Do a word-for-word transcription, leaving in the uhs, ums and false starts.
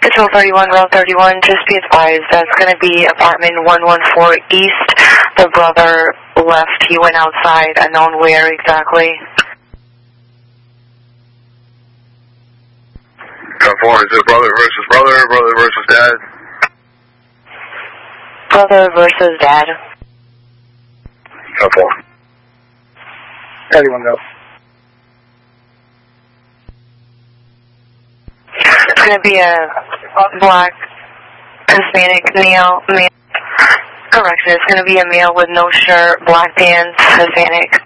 Control thirty-one, route thirty-one, just be advised, that's going to be apartment one one four East. The brother left, he went outside, unknown where exactly. Got four, is it brother versus brother, brother versus dad? Brother versus dad. Got four. thirty-one, go. It's going to be a black Hispanic male, male. Correction, it's going to be a male with no shirt, black pants, Hispanic.